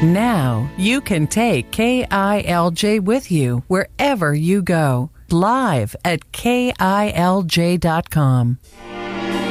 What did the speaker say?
Now you can take KILJ with you wherever you go. Live at KILJ.com.